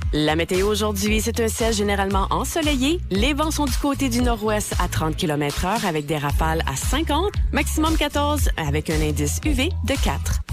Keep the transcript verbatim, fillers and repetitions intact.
La météo aujourd'hui, c'est un ciel généralement ensoleillé. Les vents sont du côté du nord-ouest à trente kilomètres heure avec des rafales à cinquante, maximum quatorze avec un indice U V de quatre.